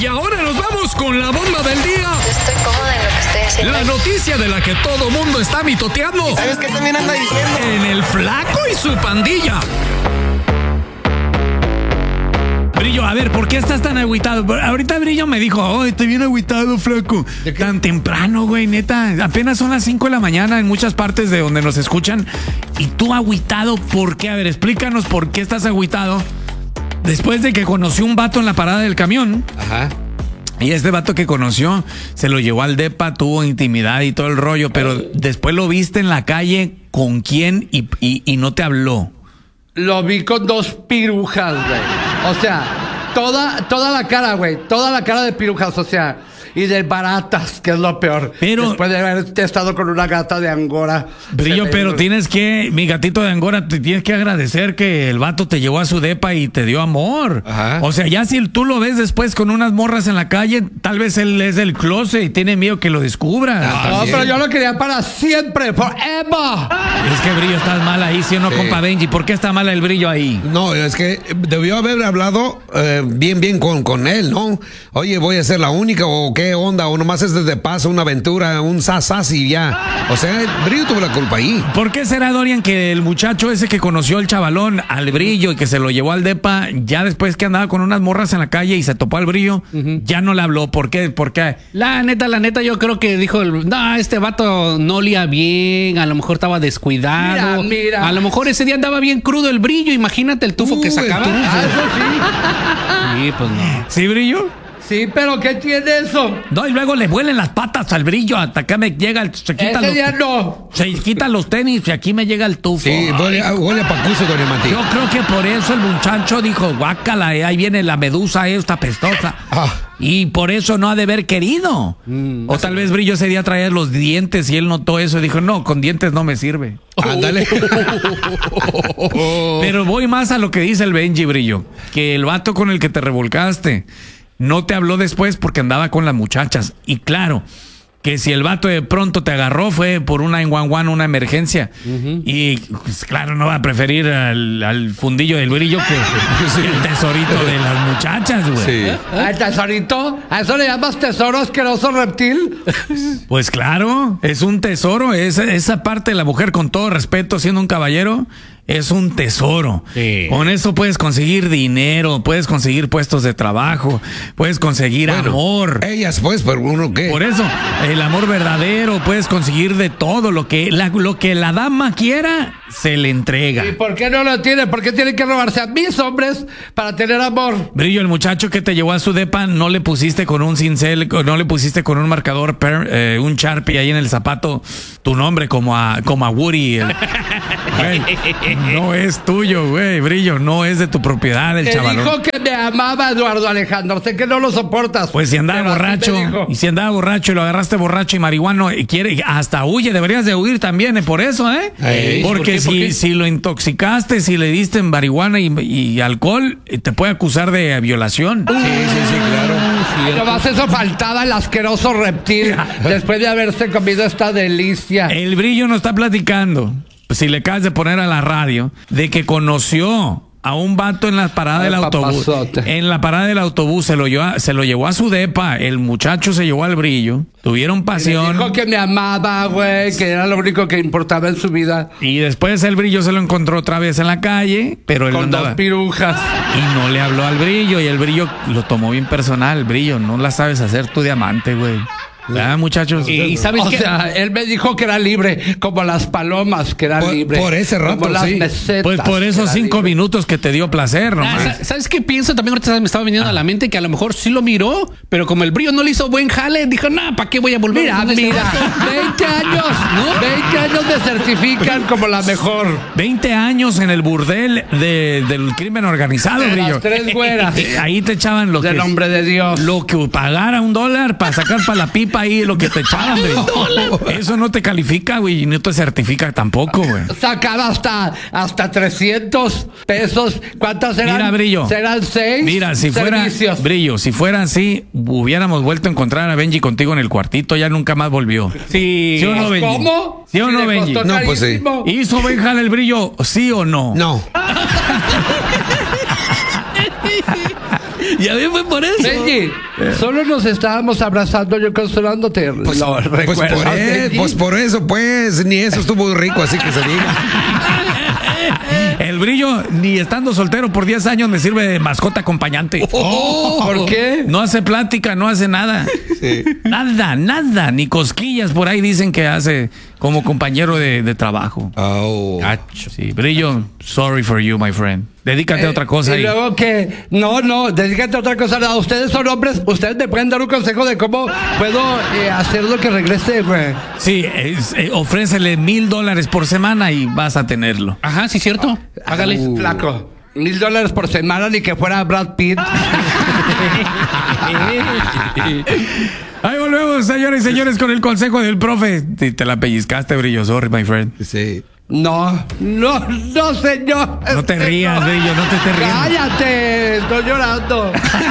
Y ahora nos vamos con la bomba del día. Estoy cómoda en lo que estoy haciendo. La noticia de la que todo mundo está mitoteando. ¿Sabes qué también anda diciendo? En el Flaco y su pandilla. Brillo, a ver, ¿por qué estás tan agüitado? Ahorita Brillo me dijo, oh, estoy bien agüitado, Flaco. Tan temprano, güey, neta. Apenas son las 5 de la mañana en muchas partes de donde nos escuchan. Y tú agüitado, ¿por qué? A ver, explícanos por qué estás agüitado. Después de que conoció un vato en la parada del camión. Ajá. Y este vato que conoció se lo llevó al depa, tuvo intimidad y todo el rollo, pero después lo viste en la calle con quién y no te habló. Lo vi con 2 pirujas, güey. O sea, toda la cara, güey. Toda la cara de pirujas, o sea. Y de baratas, que es lo peor. Pero después de haber estado con una gata de Angora. Brillo, pero tienes que, mi gatito de Angora, te tienes que agradecer que el vato te llevó a su depa y te dio amor. Ajá. O sea, ya si tú lo ves después con unas morras en la calle, tal vez él es del closet y tiene miedo que lo descubra. No, pero yo lo quería para siempre, forever. Es que Brillo, estás mal ahí, ¿sí o no, compa Benji? ¿Por qué está mal el Brillo ahí? No, es que debió haber hablado bien con él, ¿no? Oye, voy a ser la única o qué onda, o nomás es de paso, una aventura, un sas y ya. O sea, Brillo tuvo la culpa ahí. ¿Por qué será, Dorian, que el muchacho ese que conoció al chavalón, al Brillo, y que se lo llevó al depa, ya después que andaba con unas morras en la calle y se topó al Brillo, ya no le habló? ¿Por qué? ¿Por qué? La neta, yo creo que dijo, no, este vato no olía bien, a lo mejor estaba descuidado. Mira. A lo mejor ese día andaba bien crudo el Brillo, imagínate el tufo que sacaba. Sí, pues no. ¿Sí, Brillo? Sí, pero ¿qué tiene eso? No, y luego le vuelen las patas al Brillo hasta que me llega se quita Ese día no. Se quitan los tenis y aquí me llega el tufo. Sí, huele a pacuso, don Mati. Yo creo que por eso el muchacho dijo, guácala, ahí viene la medusa esta pestosa. Y por eso no ha de haber querido. O tal vez Brillo ese día traía los dientes y él notó eso y dijo, no, con dientes no me sirve. Ándale. Pero voy más a lo que dice el Benji, Brillo, que el vato con el que te revolcaste no te habló después porque andaba con las muchachas. Y claro, que si el vato de pronto te agarró fue por una 911, una emergencia. Y pues, claro, no va a preferir al fundillo del Brillo que el tesorito de las muchachas, güey. Sí. ¿El tesorito? ¿A eso le llamas tesoro asqueroso reptil? Pues claro, es un tesoro. Esa parte de la mujer, con todo respeto, siendo un caballero, es un tesoro. Sí. Con eso puedes conseguir dinero, puedes conseguir puestos de trabajo, puedes conseguir amor. Ellas, pues, pero uno qué. Por eso, el amor verdadero, puedes conseguir de todo. Lo que la dama quiera, se le entrega. ¿Y por qué no lo tiene? ¿Por qué tiene que robarse a mis hombres para tener amor? Brillo, el muchacho que te llevó a su depa, no le pusiste con un cincel, no le pusiste con un marcador, un Sharpie ahí en el zapato, tu nombre como a Woody. No es tuyo, güey, Brillo, no es de tu propiedad el chavalón. Dijo que me amaba, Eduardo Alejandro, sé que no lo soportas. Pues si andaba borracho, y lo agarraste borracho y marihuano, y quiere, hasta huye, deberías de huir también, por eso, Porque si lo intoxicaste, si le diste marihuana y alcohol, te puede acusar de violación. Sí, claro. Nomás eso faltaba el asqueroso reptil después de haberse comido esta delicia. El Brillo nos está platicando, si le acabas de poner a la radio, de que conoció a un vato en la parada del autobús. En la parada del autobús se lo llevó a su depa. El muchacho se llevó al Brillo. Tuvieron pasión. Dijo que me amaba, güey, que era lo único que importaba en su vida. Y después el Brillo se lo encontró otra vez en la calle, pero él con andaba 2 pirujas. y no le habló al Brillo, y el Brillo lo tomó bien personal. Brillo, no la sabes hacer tu diamante, güey. Muchachos. Y sabes o qué, sea, él me dijo que era libre, como las palomas, que era libre. Por ese rato, como las sí. mesetas, Pues por esos 5 minutos que te dio placer, nomás. ¿Sabes qué pienso? También ahorita me estaba viniendo a la mente que a lo mejor sí lo miró, pero como el Brillo no le hizo buen jale, dijo, no, ¿para qué voy a volver? Mira, 20 años, ¿no? 20 años me certifican como la mejor. 20 años en el burdel del crimen organizado, De Brillo. las 3 güeras. Ahí te echaban lo Del nombre de Dios. Lo que pagara $1 para sacar para la pipa ahí, lo que te echaban, güey. Eso no te califica, güey, y no te certifica tampoco, güey. Sacaba hasta 300 pesos. ¿Cuántas eran? Mira, Brillo. ¿Serán 6? Mira, si fuera, Brillo, si fuera así, hubiéramos vuelto a encontrar a Benji contigo en el cuartito, ya nunca más volvió. Sí. ¿Sí o no, Benji? ¿Cómo? ¿Sí o no, Benji? No, pues sí. ¿Hizo buen jale el Brillo? ¿Sí o no? No. Ya bien fue por eso. Benji, solo nos estábamos abrazando yo consolándote. Pues, ¿Lo recuerdas, Benji? pues por eso, pues, ni eso estuvo rico, así que se diga. El Brillo, ni estando soltero por 10 años, me sirve de mascota acompañante. ¿Por qué? No hace plática, no hace nada. Sí. Nada, ni cosquillas por ahí dicen que hace como compañero de trabajo. Oh. Sí, Brillo, sorry for you, my friend. Dedícate a otra cosa. Y luego que, no, dedícate a otra cosa. No, ustedes son hombres, ustedes me pueden dar un consejo de cómo puedo hacerlo que regrese, güey. Sí, ofrécele $1,000 por semana y vas a tenerlo. Ajá, sí, cierto. Hágale. Flaco, $1,000 por semana, ni que fuera Brad Pitt. Ahí volvemos, señores y señores, con el consejo del profe. Te la pellizcaste, Brillo, sorry, my friend. Sí. No, señor. No te rías, Brillo, no te estés riendo. Cállate, estoy llorando.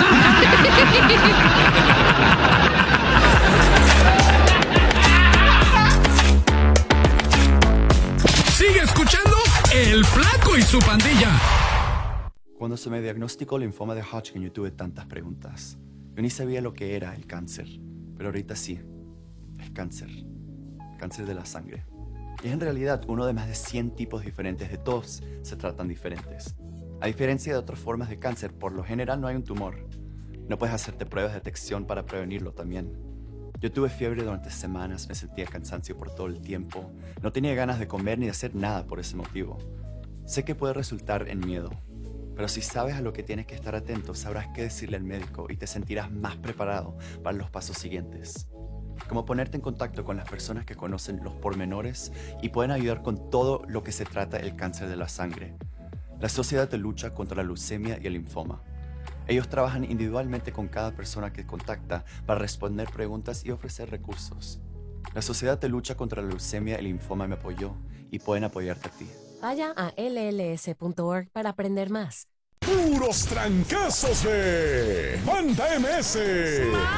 Sigue escuchando El Flaco y su pandilla. Cuando se me diagnosticó linfoma de Hodgkin, yo tuve tantas preguntas. Yo ni sabía lo que era el cáncer, pero ahorita sí. Es cáncer. Cáncer de la sangre. Y es en realidad uno de más de 100 tipos diferentes. De todos se tratan diferentes. A diferencia de otras formas de cáncer, por lo general no hay un tumor. No puedes hacerte pruebas de detección para prevenirlo también. Yo tuve fiebre durante semanas, me sentía cansancio por todo el tiempo. No tenía ganas de comer ni de hacer nada por ese motivo. Sé que puede resultar en miedo. Pero si sabes a lo que tienes que estar atento, sabrás qué decirle al médico y te sentirás más preparado para los pasos siguientes. Como ponerte en contacto con las personas que conocen los pormenores y pueden ayudar con todo lo que se trata el cáncer de la sangre. La Sociedad de Lucha contra la Leucemia y el Linfoma. Ellos trabajan individualmente con cada persona que contacta para responder preguntas y ofrecer recursos. La Sociedad de Lucha contra la Leucemia y el Linfoma me apoyó y pueden apoyarte a ti. Vaya a lls.org para aprender más. Puros trancazos de Banda MS.